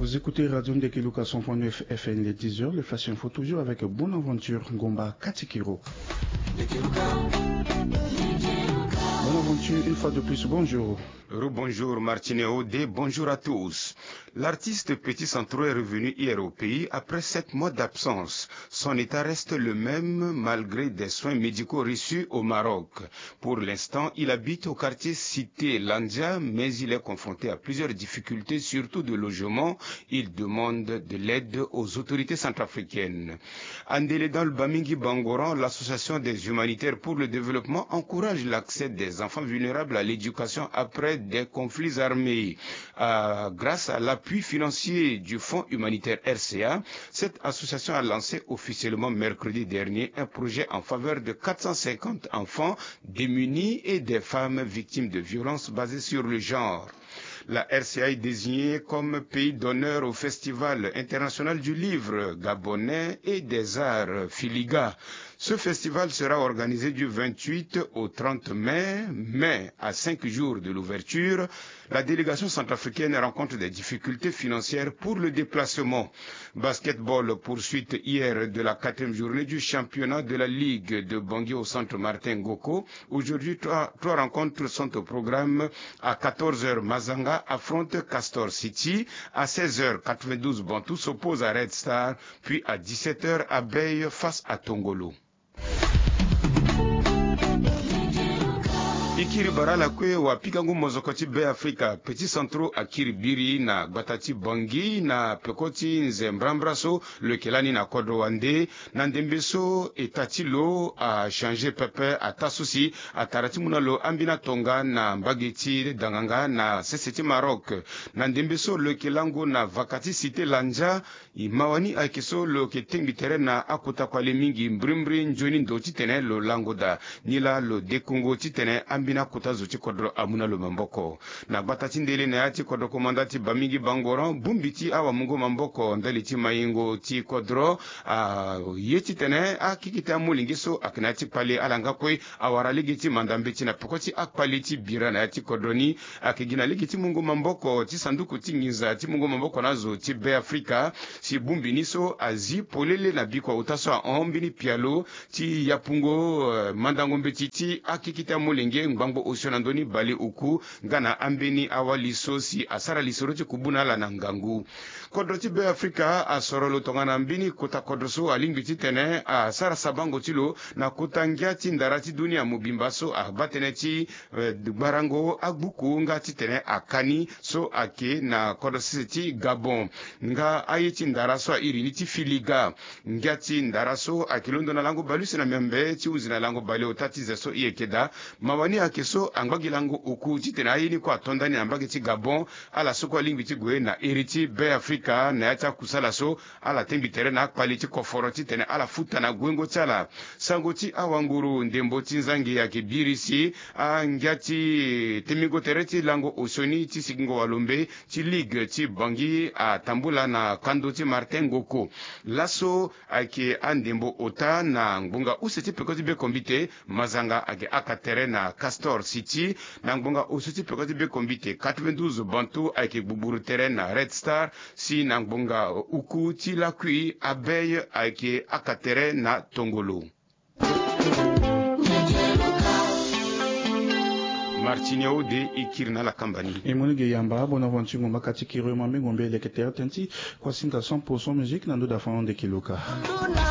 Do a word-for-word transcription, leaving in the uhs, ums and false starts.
Vous écoutez Radio Ndekeluka cent point neuf F M les dix heures, le Flash Info toujours avec Bonaventure Ngomba Katikiro. Bonaventure, une fois de plus, bonjour. Rebonjour Martinéo D, bonjour à tous. L'artiste Petit Centro est revenu hier au pays après sept mois d'absence. Son état reste le même malgré des soins médicaux reçus au Maroc. Pour l'instant, il habite au quartier Cité Landia, mais il est confronté à plusieurs difficultés, surtout de logement. Il demande de l'aide aux autorités centrafricaines. Andélé dans le Bamingi Bangoran, l'association des humanitaires pour le développement encourage l'accès des enfants vulnérables à l'éducation après des conflits armés. Euh, grâce à l'appui financier du Fonds humanitaire R C A, cette association a lancé officiellement mercredi dernier un projet en faveur de quatre cent cinquante enfants démunis et des femmes victimes de violences basées sur le genre. La R C A est désignée comme pays d'honneur au Festival international du livre gabonais et des arts Filiga. Ce festival sera organisé du vingt-huit au trente mai, mais à cinq jours de l'ouverture, la délégation centrafricaine rencontre des difficultés financières pour le déplacement. Basketball, poursuite hier de la quatrième journée du championnat de la Ligue de Bangui au centre Martin Ngoko. Aujourd'hui, trois, trois rencontres sont au programme. À quatorze heures, Mazanga affronte Castor City. À seize heures, quatre-vingt-douze Bantou s'oppose à Red Star. Puis à dix-sept heures, Abeille face à Tongolo. Ikiri barala kwe wa pikangu mozokoti be Afrika Petit Centro akiri biri na batati bangi na pekoti nze mbrambraso le kelani na kodro wande na ndembeso etati lo a changer pepe atasusi atarati munalo ambina tonga na mbageti danganga na seseti Maroc na ndembeso le kelango na vakati cité lanja imawani akiso lo ketengi terena akuta kwa lemingi mbrimbre njoni ndoti tene lo langoda nila lo dekongo titene ambina kutazo chikodro amuna lo mamboko na batati ndele na yati kodro komandati Bamingi Bangoran bumbiti awa mungo mamboko ndali ti mayingo ti kodro uh, yeti tene akikita mulingiso akinati pale alanga kwe awara ligiti mandambeti na pokoti akpali ti bira na yati kodroni akigina ligiti mungo mamboko ti sanduku ti ngiza ti mungo mamboko nazo ti be Afrika si bumbiniso azi polele na biko utaso a ombini pialo ti yapungo uh, mandango mbeti ti akikita mulinge ngbango osionandoni bali uku ngana ambeni awali sosi asara lisoroti kubuna la nangangu kodroti be Afrika asorolo tongana mbini kota kodroso alingiti tene asara sabango tilo na kutangiati ndarati dunia mubimbaso abatene ti eh, barango agbuku ngati tene akani so ake na kodrositi Gabon nga ayeti ndaraso irini ti Filiga ngati ndaraso akilondo na lango balusi na membe ti uzina lango bali otati zeso iekeda mawani ake so angbagilango uku titena yini kwa tondani ambagi ti Gabon ala soko lingbi ti gwe na eriti be Afrika na yata kusala so ala tembi tere na akpali ti koforo titene ala futa na gwengo tala sango ti awanguru ndembo ti nzangi yake birisi angiati temigo tere ti lango osoni ti sigingo walombe ti ligue ti bangi a tambula na kando ti Martin Ngoko laso ake andembo ota na ngbunga useti pekoti be kombite mazanga ake akatere na Castor City na ngbonga osuti pekoti be kombite quatre-vingt-douze Bantu ake buburu terrain na Red Star si na ngbonga uku ti lakui Abeille ake akatere na Tongolo. Martinéo de Ikirna la Kambani. Et Monique Yamba, Bonaventure Ngomba Katikiro, Mambi Ngombe, Leketer, Tenti, Kwasinga cent pour cent musique, Nando Dafan de Kiloka.